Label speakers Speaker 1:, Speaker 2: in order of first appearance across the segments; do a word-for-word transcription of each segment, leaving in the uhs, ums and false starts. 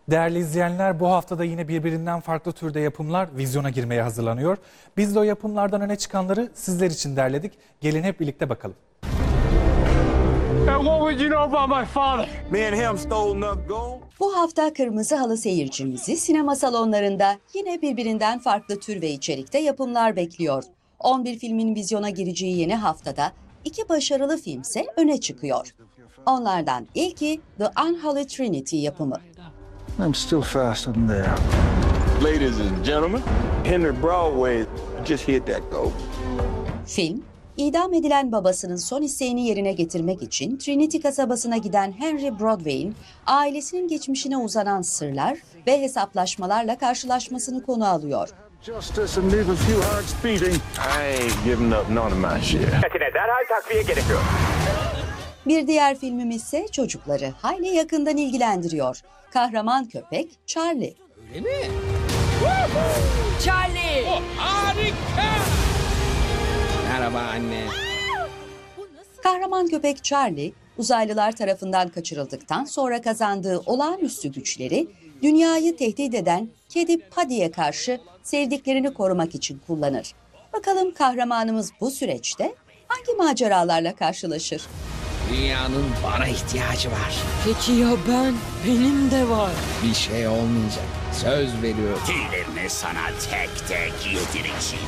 Speaker 1: Değerli izleyenler, bu haftada yine birbirinden farklı türde yapımlar vizyona girmeye hazırlanıyor. Biz de o yapımlardan öne çıkanları sizler için derledik. Gelin hep birlikte bakalım.
Speaker 2: Bu hafta Kırmızı Halı seyircimizi sinema salonlarında yine birbirinden farklı tür ve içerikte yapımlar bekliyor. on bir filmin vizyona gireceği yeni haftada iki başarılı filmse öne çıkıyor. Onlardan ilki The Unholy Trinity yapımı.
Speaker 3: I'm still faster than there.
Speaker 4: Ladies and gentlemen, Henry Broadway just hit that goal.
Speaker 2: Film, idam edilen babasının son isteğini yerine getirmek için Trinity kasabasına giden Henry Broadway'in ailesinin geçmişine uzanan sırlar ve hesaplaşmalarla karşılaşmasını konu alıyor.
Speaker 3: Justice and leave a few hearts beating.
Speaker 4: I ain't giving up none of my share.
Speaker 5: Derhal takviye gerekiyor.
Speaker 2: Bir diğer filmim ise çocukları hayli yakından ilgilendiriyor. Kahraman köpek Charlie.
Speaker 6: Charlie!
Speaker 5: Oh, harika!
Speaker 6: Merhaba anne.
Speaker 2: Kahraman köpek Charlie, uzaylılar tarafından kaçırıldıktan sonra kazandığı olağanüstü güçleri dünyayı tehdit eden kedi Paddy'ye karşı sevdiklerini korumak için kullanır. Bakalım kahramanımız bu süreçte hangi maceralarla karşılaşır?
Speaker 6: Dünyanın bana ihtiyacı var. Peki ya ben? Benim de var. Bir şey olmayacak. Söz veriyorum.
Speaker 5: Tüylerini sana tek tek yedireceğim.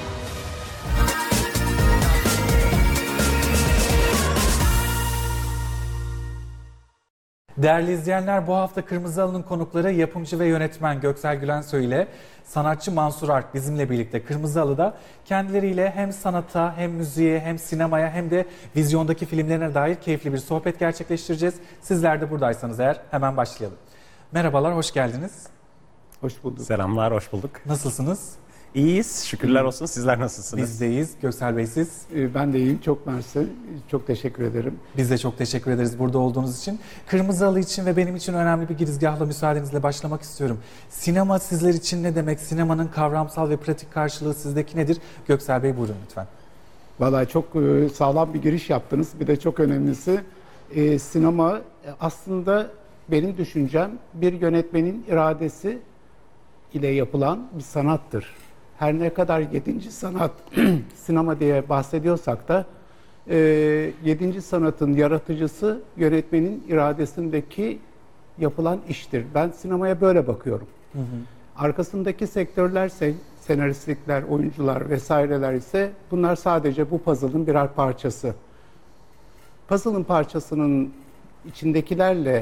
Speaker 1: Değerli izleyenler, bu hafta Kırmızı Halı'nın konukları yapımcı ve yönetmen Göksel Gülensoy ile sanatçı Mansur Ark bizimle birlikte Kırmızı Halı'da kendileriyle hem sanata hem müziğe hem sinemaya hem de vizyondaki filmlerine dair keyifli bir sohbet gerçekleştireceğiz. Sizler de buradaysanız eğer hemen başlayalım. Merhabalar, hoş geldiniz.
Speaker 7: Hoş bulduk.
Speaker 8: Selamlar, hoş bulduk.
Speaker 1: Nasılsınız?
Speaker 8: İyiyiz, şükürler olsun. Sizler nasılsınız?
Speaker 1: Biz de iyiyiz. Göksel Bey siz?
Speaker 7: Ee, Ben de iyiyim. Çok mersi. Çok teşekkür ederim.
Speaker 1: Biz de çok teşekkür ederiz burada olduğunuz için. Kırmızı Halı için ve benim için önemli bir girizgahla müsaadenizle başlamak istiyorum. Sinema sizler için ne demek? Sinemanın kavramsal ve pratik karşılığı sizdeki nedir? Göksel Bey buyurun lütfen.
Speaker 7: Vallahi çok e, sağlam bir giriş yaptınız. Bir de çok önemlisi e, sinema e, aslında benim düşüncem bir yönetmenin iradesi ile yapılan bir sanattır. Her ne kadar yedinci sanat sinema diye bahsediyorsak da e, yedinci sanatın yaratıcısı yönetmenin iradesindeki yapılan iştir. Ben sinemaya böyle bakıyorum. Hı hı. Arkasındaki sektörlerse senaristlikler, oyuncular vesaireler ise bunlar sadece bu puzzle'ın birer parçası. Puzzle'ın parçasının içindekilerle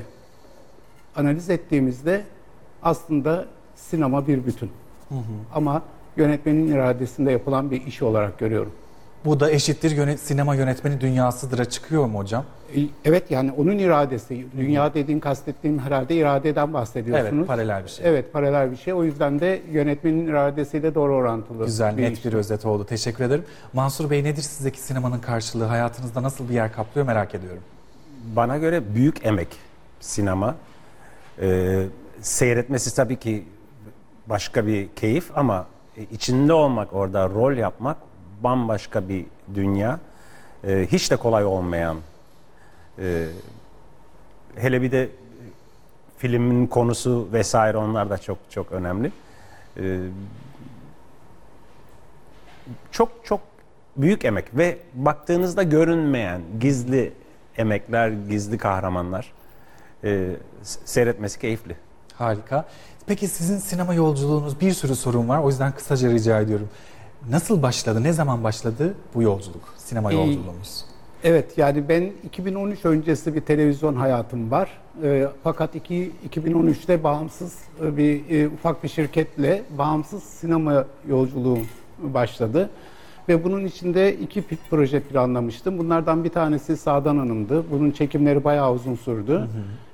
Speaker 7: analiz ettiğimizde aslında sinema bir bütün. Hı hı. Ama yönetmenin iradesinde yapılan bir iş olarak görüyorum.
Speaker 1: Bu da eşittir yönet, sinema yönetmeni dünyasıdır'a çıkıyor mu hocam?
Speaker 7: Evet, yani onun iradesi. Dünya dediğin, kastettiğim herhalde iradeden bahsediyorsunuz.
Speaker 1: Evet, paralel bir şey.
Speaker 7: Evet, paralel bir şey. O yüzden de yönetmenin iradesiyle doğru orantılı.
Speaker 1: Güzel,
Speaker 7: bir
Speaker 1: net
Speaker 7: iş.
Speaker 1: bir özet oldu. Teşekkür ederim. Mansur Bey, nedir sizdeki sinemanın karşılığı? Hayatınızda nasıl bir yer kaplıyor merak ediyorum.
Speaker 8: Bana göre büyük emek sinema. Ee, seyretmesi tabii ki başka bir keyif ama içinde olmak, orada rol yapmak bambaşka bir dünya. Ee, hiç de kolay olmayan. Ee, hele bir de filmin konusu vesaire, onlar da çok çok önemli. Ee, çok çok büyük emek ve baktığınızda görünmeyen gizli emekler, gizli kahramanlar. Ee, seyretmesi keyifli.
Speaker 1: Harika. Peki sizin sinema yolculuğunuz, bir sürü sorun var. O yüzden kısaca rica ediyorum. Nasıl başladı, ne zaman başladı bu yolculuk, sinema yolculuğumuz?
Speaker 7: Evet, yani ben iki bin on üç öncesi bir televizyon hayatım var. E, fakat iki, iki bin on üçte bağımsız bir e, ufak bir şirketle bağımsız sinema yolculuğum başladı. Ve bunun içinde iki proje planlamıştım. Bunlardan bir tanesi Sağdan Hanım'dı. Bunun çekimleri bayağı uzun sürdü. Hı hı.